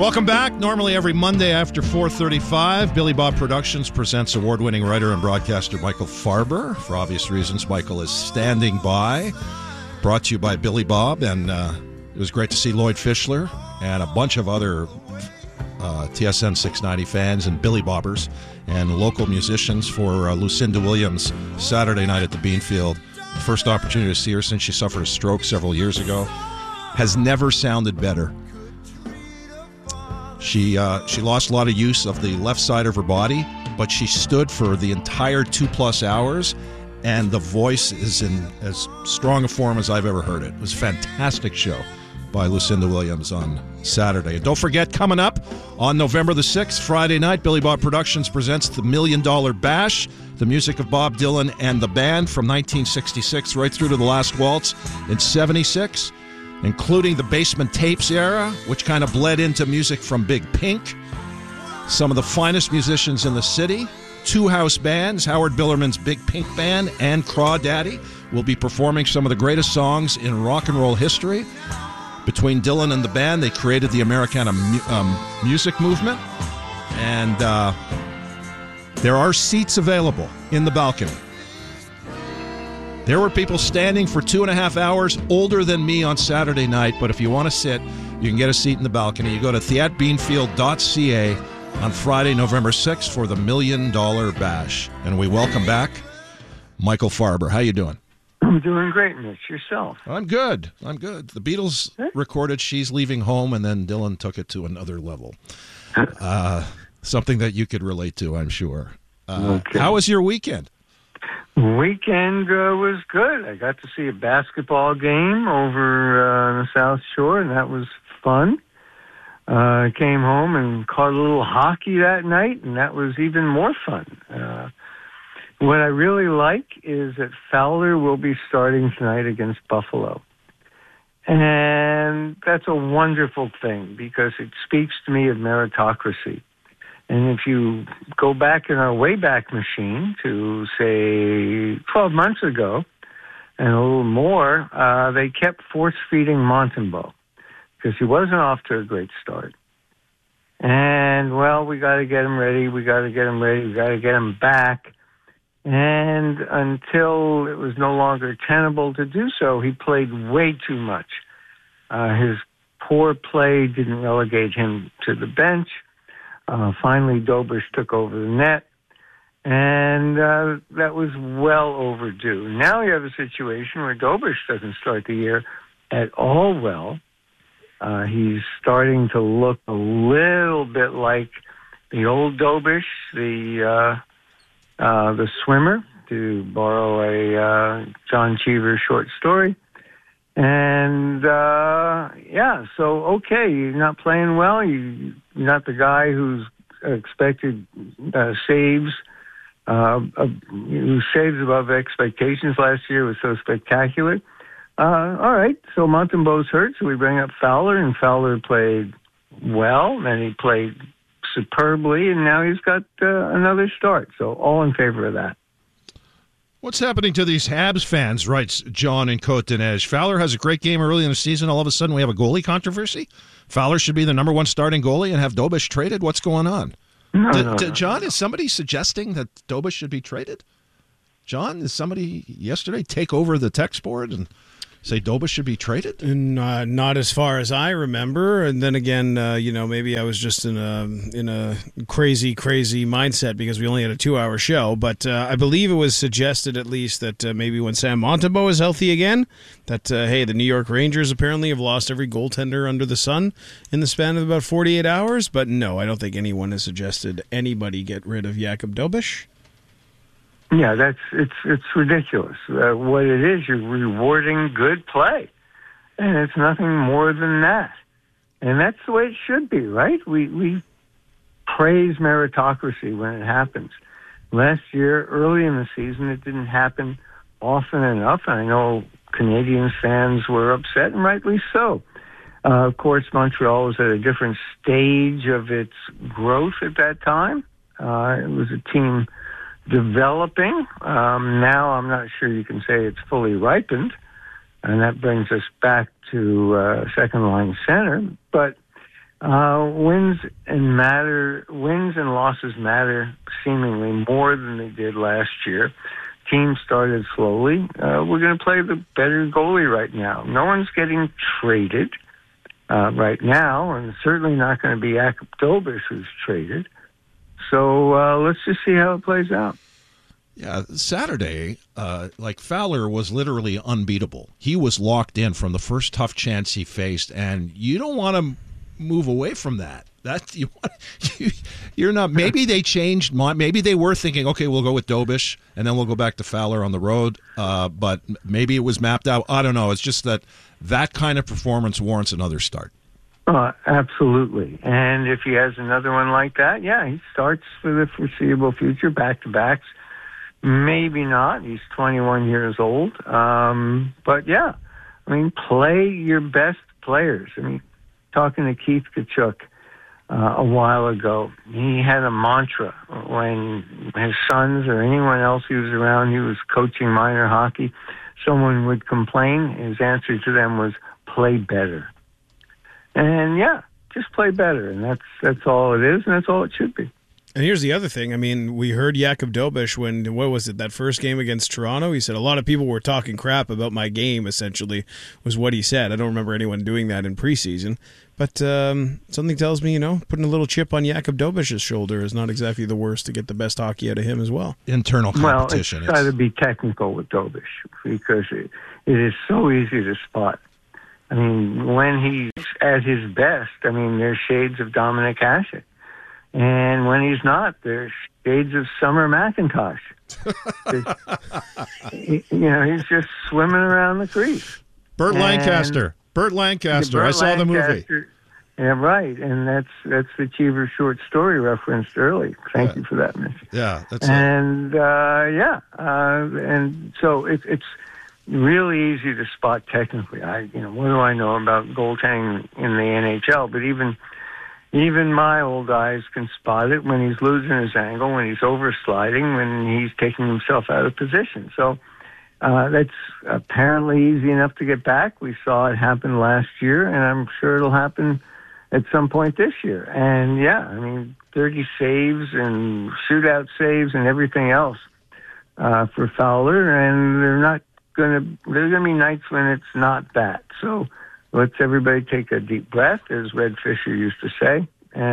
Welcome back. Normally every Monday after 4:35, Billy Bob Productions presents award-winning writer and broadcaster Michael Farber. For obvious reasons, Michael is standing by. Brought to you by Billy Bob, and it was great to see Lloyd Fischler and a bunch of other TSN 690 fans and Billy Bobbers and local musicians for Lucinda Williams Saturday night at the Beanfield. The first opportunity to see her since she suffered a stroke several years ago. Has never sounded better. She lost a lot of use of the left side of her body, but she stood for the entire 2+ hours, and the voice is in as strong a form as I've ever heard it. It was a fantastic show by Lucinda Williams on Saturday. And don't forget, coming up on November the 6th, Friday night, Billy Bob Productions presents the $1 Million Bash, the music of Bob Dylan and the band from 1966 right through to the last waltz in 76. Including the Basement Tapes era, which kind of bled into music from Big Pink. Some of the finest musicians in the city. 2 house bands, Howard Billerman's Big Pink Band and Crawdaddy, will be performing some of the greatest songs in rock and roll history. Between Dylan and the band, they created the Americana music movement. And there are seats available in the balcony. There were people standing for 2.5 hours older than me on Saturday night, but if you want to sit, you can get a seat in the balcony. You go to theatbeanfield.ca on Friday, November 6th for the $1 Million Bash. And we welcome back Michael Farber. How you doing? I'm doing great, Mitch. Yourself? I'm good. The Beatles recorded She's Leaving Home, and then Dylan took it to another level. Something that you could relate to, I'm sure. Okay. How was your weekend? Weekend was good. I got to see a basketball game over on the South Shore, and that was fun. I came home and caught a little hockey that night, and that was even more fun. What I really like is that Fowler will be starting tonight against Buffalo. And that's a wonderful thing because it speaks to me of meritocracy. And if you go back in our Wayback Machine to, say, 12 months ago, and a little more, they kept force-feeding Montembeault because he wasn't off to a great start. And, well, we got to get him ready. We got to get him back. And until it was no longer tenable to do so, he played way too much. His poor play didn't relegate him to the bench. Finally, Dobush took over the net, and that was well overdue. Now we have a situation where Dobush doesn't start the year at all well. He's starting to look a little bit like the old Dobush, the swimmer, to borrow a John Cheever short story. And, so, okay, you're not playing well. You're not the guy who's expected saves, who saves above expectations last year was so spectacular. All right, so Montembeault's hurt, so we bring up Fowler, and Fowler played well, and he played superbly, and now he's got another start. So all in favor of that. What's happening to these Habs fans, writes John in Côte-des-Neiges. Fowler has a great game early in the season. All of a sudden we have a goalie controversy? Fowler should be the number 1 starting goalie and have Dobush traded? What's going on? No. John, is somebody suggesting that Dobush should be traded? John, did somebody yesterday take over the text board and say Dobush should be traded? Not as far as I remember. And then again, maybe I was just in a crazy mindset because we only had a 2-hour show. But I believe it was suggested at least that maybe when Sam Montembeault is healthy again, that, the New York Rangers apparently have lost every goaltender under the sun in the span of about 48 hours. But no, I don't think anyone has suggested anybody get rid of Jakub Dobush. Yeah, it's ridiculous. What it is, you're rewarding good play, and it's nothing more than that. And that's the way it should be, right? We praise meritocracy when it happens. Last year, early in the season, it didn't happen often enough. I know Canadian fans were upset, and rightly so. Of course, Montreal was at a different stage of its growth at that time. It was a team developing. Now I'm not sure you can say it's fully ripened, and that brings us back to second-line center. But Wins and losses matter seemingly more than they did last year. Teams started slowly. We're going to play the better goalie right now. No one's getting traded right now, and certainly not going to be Jakub Dobeš who's traded. So let's just see how it plays out. Yeah, Saturday, Fowler was literally unbeatable. He was locked in from the first tough chance he faced, and you don't want to move away from that. You're not. Maybe they changed. Maybe they were thinking, okay, we'll go with Dobeš, and then we'll go back to Fowler on the road. But maybe it was mapped out. I don't know. It's just that kind of performance warrants another start. Absolutely. And if he has another one like that, yeah, he starts for the foreseeable future, back-to-backs. Maybe not. He's 21 years old. But, yeah, I mean, play your best players. I mean, talking to Keith Tkachuk a while ago, he had a mantra when his sons or anyone else he was around, he was coaching minor hockey, someone would complain. His answer to them was, play better. And, yeah, just play better. And that's all it is, and that's all it should be. And here's the other thing. I mean, we heard Jakub Dobeš when, what was it, that first game against Toronto? He said, a lot of people were talking crap about my game, essentially, was what he said. I don't remember anyone doing that in preseason. But something tells me, putting a little chip on Jakub Dobeš's shoulder is not exactly the worst to get the best hockey out of him as well. Internal competition. Well, it's got to be technical with Dobeš because it is so easy to spot. I mean, when he's at his best, there's shades of Dominic Hasek. And when he's not, there's shades of Summer McIntosh. He's just swimming around the crease. Burt Lancaster. I saw the movie. Yeah, right. And that's the Cheever short story referenced early. Thank you for that, Mitch. Yeah, that's and and so it's really easy to spot technically. What do I know about goaltending in the NHL? But even my old eyes can spot it when he's losing his angle, when he's oversliding, when he's taking himself out of position. So that's apparently easy enough to get back. We saw it happen last year, and I'm sure it'll happen at some point this year. And 30 saves and shootout saves and everything else for Fowler, and there's going to be nights when it's not that. So let's everybody take a deep breath, as Red Fisher used to say,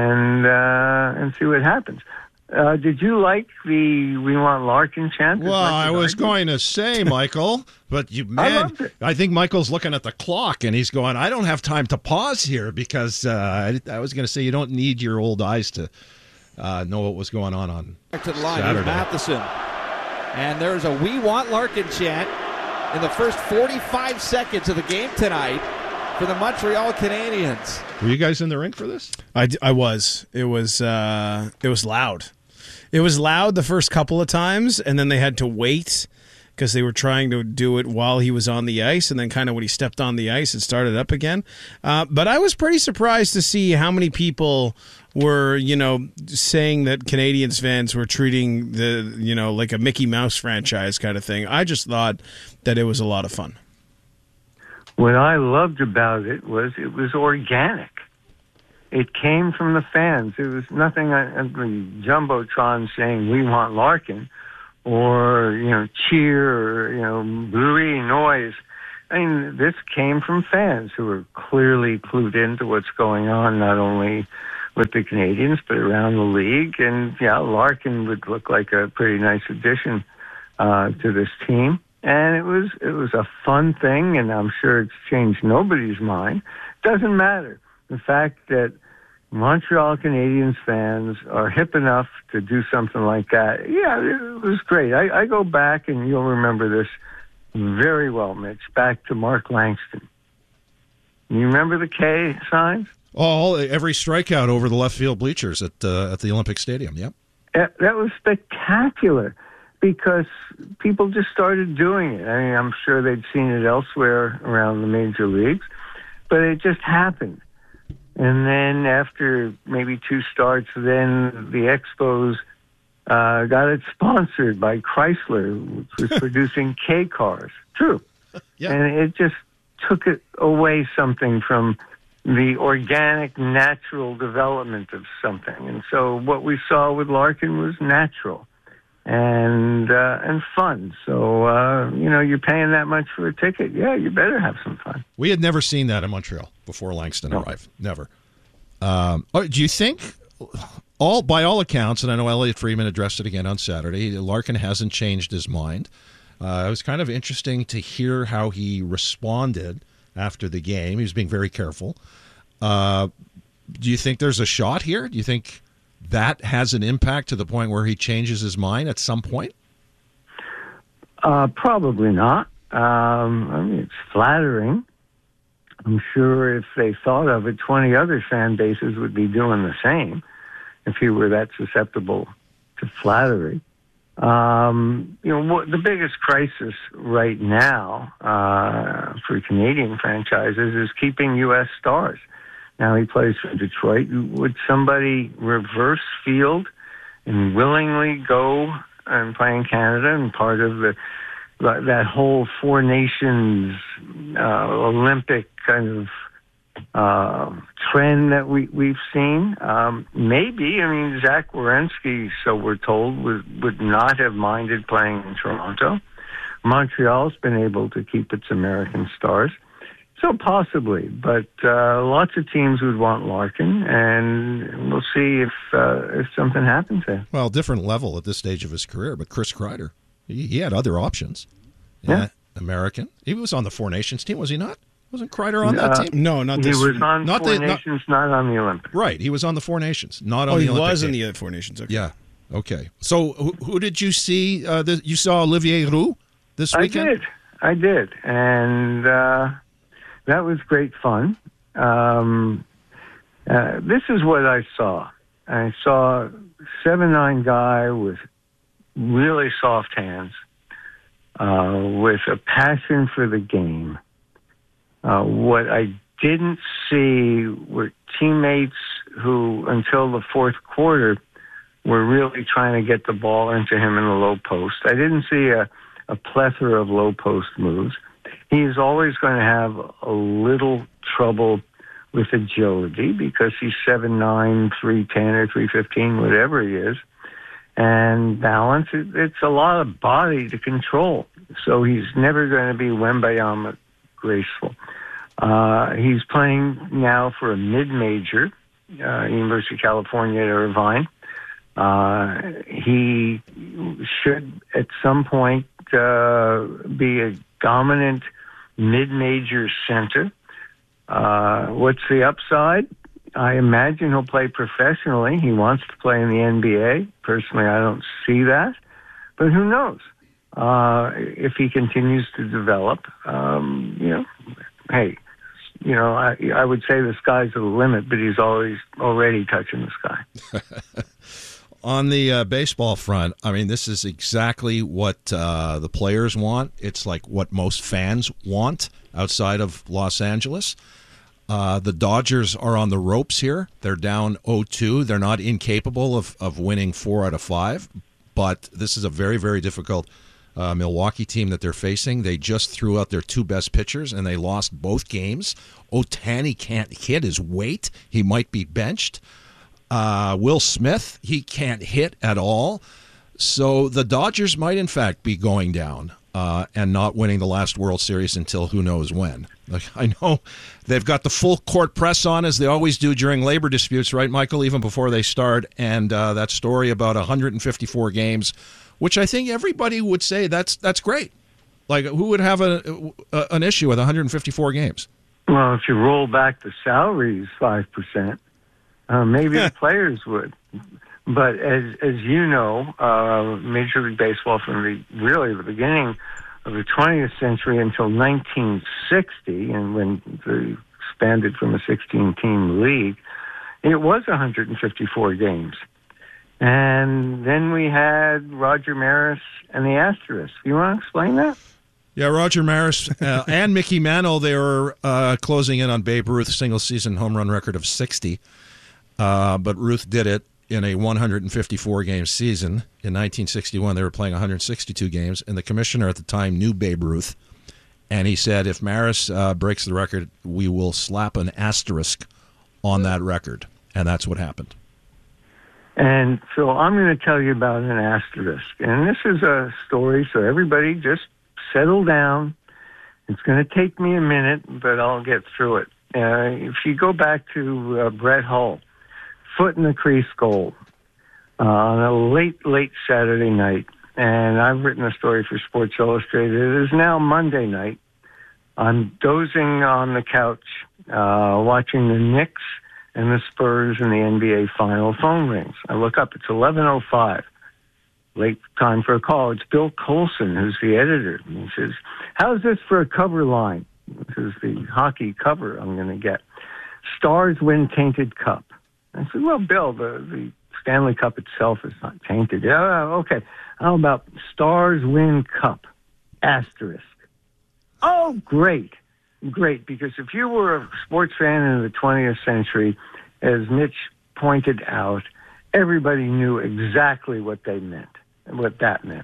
and see what happens. Did you like the "We Want Larkin" chant? Well, I was going to say, Michael, but I think Michael's looking at the clock and he's going, I don't have time to pause here because I was going to say you don't need your old eyes to know what was going on Back to the line, Saturday. Matheson. And there's a "We Want Larkin" chant in the first 45 seconds of the game tonight for the Montreal Canadiens. Were you guys in the rink for this? I was. It was loud. It was loud the first couple of times, and then they had to wait because they were trying to do it while he was on the ice, and then kind of when he stepped on the ice, it started up again. But I was pretty surprised to see how many people were, saying that Canadiens fans were treating like a Mickey Mouse franchise kind of thing. I just thought that it was a lot of fun. What I loved about it was organic. It came from the fans. It was nothing on the Jumbotron saying, "We want Larkin," or, cheer, or, bluey noise. This came from fans who were clearly clued into what's going on, not only with the Canadiens, but around the league. And, Larkin would look like a pretty nice addition to this team. And it was a fun thing, and I'm sure it's changed nobody's mind. Doesn't matter. The fact that Montreal Canadiens fans are hip enough to do something like that, it was great. I go back, and you'll remember this very well, Mitch, back to Mark Langston. You remember the K signs? Oh, every strikeout over the left field bleachers at the Olympic Stadium, yep. That was spectacular because people just started doing it. I'm sure they'd seen it elsewhere around the major leagues, but it just happened. And then after maybe 2 starts, then the Expos got it sponsored by Chrysler, which was producing K cars. True. Yeah. And it just took it away something from the organic, natural development of something. And so what we saw with Larkin was natural and fun. So, you're paying that much for a ticket. Yeah, you better have some fun. We had never seen that in Montreal before Langston arrived. Never. Do you think, by all accounts, and I know Elliot Friedman addressed it again on Saturday, Larkin hasn't changed his mind. It was kind of interesting to hear how he responded after the game. He was being very careful. Do you think there's a shot here? Do you think that has an impact to the point where he changes his mind at some point? Probably not. It's flattering. I'm sure if they thought of it, 20 other fan bases would be doing the same if he were that susceptible to flattery. The biggest crisis right now for Canadian franchises is keeping U.S. stars. Now he plays for Detroit. Would somebody reverse field and willingly go and play in Canada and part of that whole Four Nations Olympic kind of trend that we've seen? Maybe. I mean, Zach Werenski, so we're told, would not have minded playing in Toronto. Montreal's been able to keep its American stars. So possibly, but lots of teams would want Larkin, and we'll see if something happens there. Well, different level at this stage of his career, but Chris Kreider, he had other options. Yeah. American. He was on the Four Nations team, was he not? Wasn't Kreider on that team? No, not this. He was on Four Nations, not on the Olympics. Right, he was on the Four Nations, not on the Olympics. Oh, he was in the Four Nations. Okay. Yeah, okay. So who did you see? You saw Olivier Roux this weekend? I did. And that was great fun. This is what I saw. I saw a 7'9" guy with really soft hands, with a passion for the game. What I didn't see were teammates who, until the fourth quarter, were really trying to get the ball into him in the low post. I didn't see a plethora of low post moves. He's always going to have a little trouble with agility because he's 7'9", 310 or 315, whatever he is. And balance, it's a lot of body to control. So he's never going to be Wembanyama graceful. He's playing now for a mid-major, University of California at Irvine. He should at some point be a dominant mid-major center. What's the upside? I imagine he'll play professionally. He wants to play in the NBA. Personally, I don't see that. But who knows? If he continues to develop, hey, I would say the sky's the limit, but he's already touching the sky. On the baseball front, I mean, this is exactly what the players want. It's like what most fans want outside of Los Angeles. The Dodgers are on the ropes here. They're down 0-2. They're not incapable of winning 4 out of 5, but this is a very, very difficult Milwaukee team that they're facing. They just threw out their 2 best pitchers, and they lost both games. Ohtani can't hit his weight. He might be benched. Will Smith, he can't hit at all. So the Dodgers might, in fact, be going down and not winning the last World Series until who knows when. Like, I know they've got the full court press on, as they always do during labor disputes, right, Michael, even before they start. And that story about 154 games, which I think everybody would say that's great. Like, who would have an issue with 154 games? Well, if you roll back the salaries 5%, maybe the players would. But as you know, Major League Baseball from the beginning of the 20th century until 1960, and when they expanded from a 16-team league, it was 154 games. And then we had Roger Maris and the Asterisk. You want to explain that? Yeah, Roger Maris and Mickey Mantle, they were closing in on Babe Ruth's single-season home run record of 60. But Ruth did it in a 154-game season. In 1961, they were playing 162 games, and the commissioner at the time knew Babe Ruth And he said, if Maris breaks the record, we will slap an asterisk on that record. And that's what happened. And so I'm going to tell you about an asterisk. And this is a story, so everybody just settle down. It's going to take me a minute, but I'll get through it. If you go back to Brett Hull, foot in the crease goal on a late Saturday night. And I've written a story for Sports Illustrated. It is now Monday night. I'm dozing on the couch, watching the Knicks and the Spurs in the NBA final. Phone rings. I look up. It's 11:05. Late time for a call. It's Bill Colson, who's the editor. And he says, how's this for a cover line? This is the hockey cover I'm going to get. Stars win tainted cup. I said, well, Bill, the Stanley Cup itself is not tainted. Yeah, okay. How about Stars win cup? Asterisk. Oh, great. Great, because if you were a sports fan in the 20th century, as Mitch pointed out, everybody knew exactly what that meant.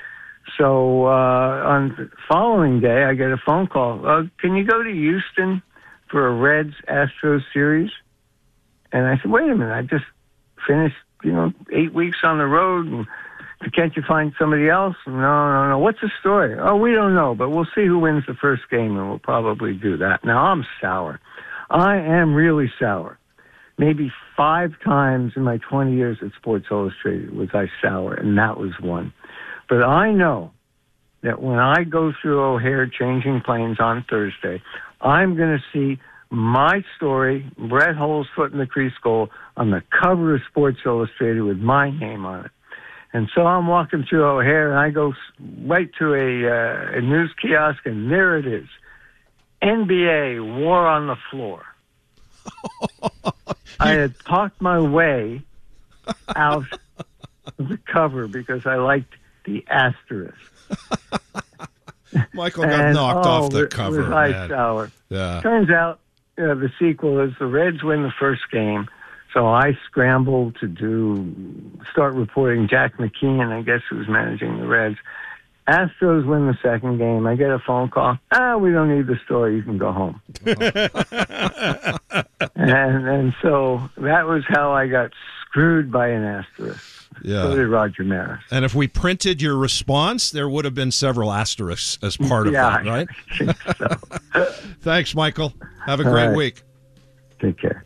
So on the following day, I get a phone call. Can you go to Houston for a Reds-Astros series? And I said, wait a minute, I just finished, 8 weeks on the road, and can't you find somebody else? No. What's the story? Oh, we don't know, but we'll see who wins the first game, and we'll probably do that. Now, I'm sour. I am really sour. Maybe 5 times in my 20 years at Sports Illustrated was I sour, and that was one. But I know that when I go through O'Hare changing planes on Thursday, I'm going to see my story, Brett Hull's foot in the crease goal, on the cover of Sports Illustrated with my name on it. And so I'm walking through O'Hare, and I go right to a news kiosk, and there it is. NBA, War on the Floor. I had talked my way out of the cover because I liked the asterisk. Michael got knocked off the cover. It was ice sour. Yeah. Turns out the sequel is the Reds win the first game. So I scrambled to start reporting Jack McKeon, I guess, who's managing the Reds. Astros win the second game. I get a phone call. We don't need the story. You can go home. and so that was how I got screwed by an asterisk. Yeah. So did Roger Maris. And if we printed your response, there would have been several asterisks as part of that, right? I think so. Thanks, Michael. Have a great week. Take care.